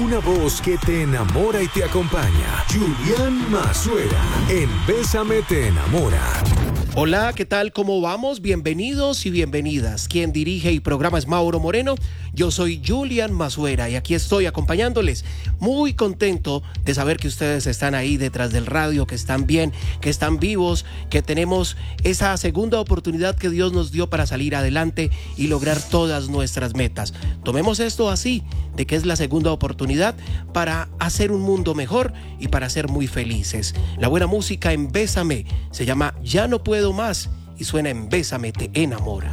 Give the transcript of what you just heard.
Una voz que te enamora y te acompaña. Julián Mazuera, en Bésame te enamora. Hola, ¿qué tal? ¿Cómo vamos? Bienvenidos y bienvenidas. Quien dirige y programa es Mauro Moreno. Yo soy Julián Mazuera y aquí estoy acompañándoles. Muy contento de saber que ustedes están ahí detrás del radio, que están bien, que están vivos, que tenemos esa segunda oportunidad que Dios nos dio para salir adelante y lograr todas nuestras metas. Tomemos esto así, de que es la segunda oportunidad para hacer un mundo mejor y para ser muy felices. La buena música en Bésame se llama Ya no puedo más y suena en Bésame te enamora.